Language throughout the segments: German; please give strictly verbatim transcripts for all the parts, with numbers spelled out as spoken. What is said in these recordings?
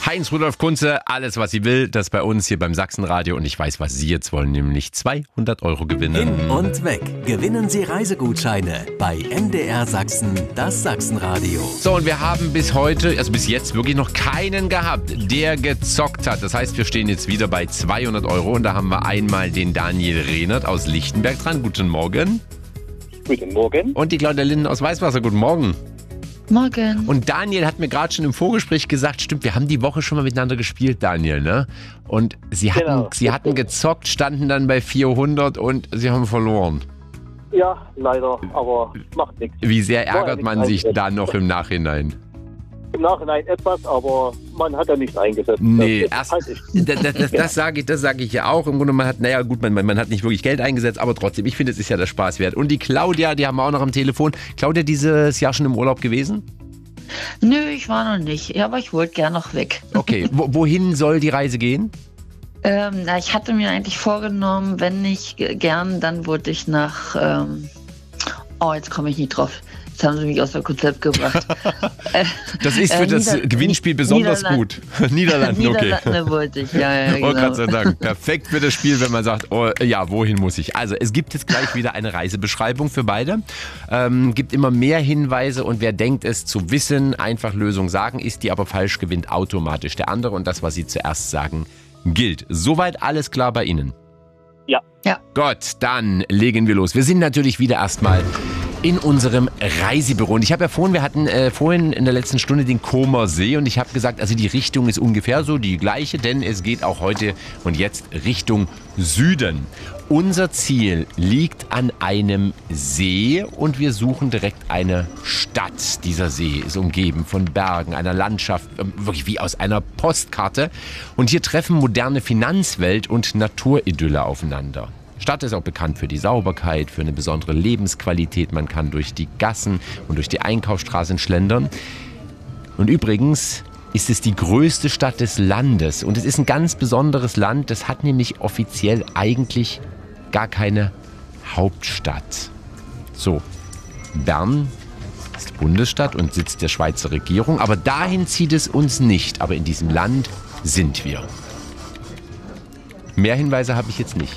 Heinz-Rudolf Kunze, alles was sie will, das bei uns hier beim Sachsenradio. Und ich weiß, was Sie jetzt wollen, nämlich zweihundert Euro gewinnen. Hin und weg. Gewinnen Sie Reisegutscheine bei M D R Sachsen, das Sachsenradio. So, und wir haben bis heute, also bis jetzt wirklich noch keinen gehabt, der gezockt hat. Das heißt, wir stehen jetzt wieder bei zweihundert Euro. Und da haben wir einmal den Daniel Rehnert aus Lichtenberg dran. Guten Morgen. Guten Morgen. Und die Claudia Linden aus Weißwasser. Guten Morgen. Morgen. Und Daniel hat mir gerade schon im Vorgespräch gesagt, stimmt, wir haben die Woche schon mal miteinander gespielt, Daniel, ne? Und sie hatten, Genau. sie hatten gezockt, standen dann bei vierhundert und sie haben verloren. Ja, leider, aber macht nichts. Wie sehr War ja ärgert nichts man sich eingesetzt. da noch im Nachhinein? Im Nachhinein etwas, aber man hat ja nichts eingesetzt. Nee, das erst, ist halt ich. das, das, das, das sage ich, das sag ich ja auch. Im Grunde, man hat, naja gut, man, man hat nicht wirklich Geld eingesetzt, aber trotzdem, ich finde, es ist ja der Spaß wert. Und die Claudia, die haben wir auch noch am Telefon. Claudia, dieses Jahr schon im Urlaub gewesen? Nö, ich war noch nicht. Ja, aber ich wollte gern noch weg. Okay, Wo, wohin soll die Reise gehen? Ähm, na, ich hatte mir eigentlich vorgenommen, wenn nicht g- gern, dann wollte ich nach. Ähm, oh, jetzt komme ich nicht drauf. Jetzt haben sie mich aus dem Konzept gebracht. äh, Das ist für äh, das Nieder- Gewinnspiel besonders Niederland- gut. Niederlanden, okay. Niederlande wollte ich, ja, ja, Oh, genau. Gott sei Dank. Perfekt für das Spiel, wenn man sagt, oh, ja, wohin muss ich? Also, es gibt jetzt gleich wieder eine Reisebeschreibung für beide. Ähm, gibt immer mehr Hinweise und wer denkt es zu wissen, einfach Lösung sagen, ist die aber falsch, gewinnt automatisch der andere und das, was sie zuerst sagen, gilt. Soweit alles klar bei Ihnen? Ja. Ja. Gott, dann legen wir los. Wir sind natürlich wieder erstmal in unserem Reisebüro. Und ich habe ja vorhin, wir hatten äh, vorhin in der letzten Stunde den Comer See und ich habe gesagt, also die Richtung ist ungefähr so die gleiche, denn es geht auch heute und jetzt Richtung Süden. Unser Ziel liegt an einem See und wir suchen direkt eine Stadt. Dieser See ist umgeben von Bergen, einer Landschaft, äh, wirklich wie aus einer Postkarte. Und hier treffen moderne Finanzwelt und Naturidylle aufeinander. Stadt ist auch bekannt für die Sauberkeit, für eine besondere Lebensqualität. Man kann durch die Gassen und durch die Einkaufsstraßen schlendern. Und übrigens ist es die größte Stadt des Landes. Und es ist ein ganz besonderes Land. Das hat nämlich offiziell eigentlich gar keine Hauptstadt. So, Bern ist Bundesstadt und Sitz der Schweizer Regierung. Aber dahin zieht es uns nicht. Aber in diesem Land sind wir. Mehr Hinweise habe ich jetzt nicht.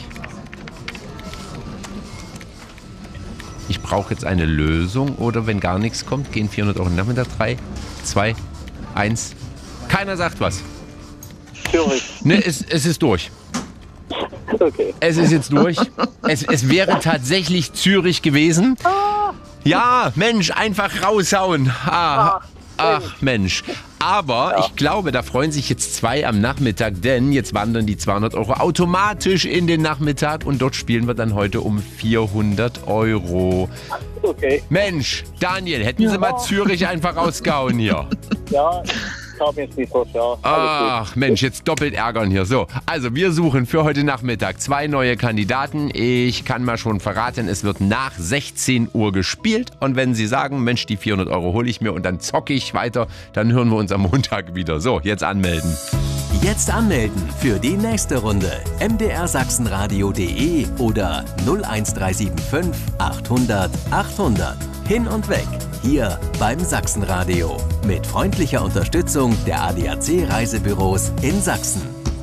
Ich brauche jetzt eine Lösung oder wenn gar nichts kommt, gehen vierhundert Euro Nachmittag. drei, zwei, eins. Keiner sagt was. Zürich. Ne, es, es ist durch. Okay. Es ist jetzt durch. Es, es wäre tatsächlich Zürich gewesen. Ja, Mensch, einfach raushauen. Ah, ach, Mensch. Aber ich glaube, da freuen sich jetzt zwei am Nachmittag, denn jetzt wandern die zweihundert Euro automatisch in den Nachmittag und dort spielen wir dann heute um vierhundert Euro. Okay. Mensch, Daniel, hätten Sie mal Zürich einfach rausgehauen hier. Ja, ich habe jetzt nicht so, ja. Alles Ach Mensch, jetzt doppelt ärgern hier. So, also wir suchen für heute Nachmittag zwei neue Kandidaten. Ich kann mal schon verraten, es wird nach sechzehn Uhr gespielt. Und wenn Sie sagen, Mensch, die vierhundert Euro hole ich mir und dann zocke ich weiter, dann hören wir uns am Montag wieder. So, jetzt anmelden. Jetzt anmelden für die nächste Runde. m d r sachsenradio punkt d e oder null eins drei sieben fünf achthundert achthundert. Hin und weg. Hier beim Sachsenradio. Mit freundlicher Unterstützung der A D A C Reisebüros in Sachsen.